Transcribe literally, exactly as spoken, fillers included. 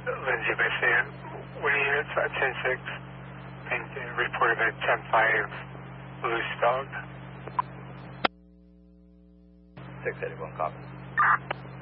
Lindsay Basin, what are units at ten six and uh, reported at ten five loose dog. six eighty-one, copy.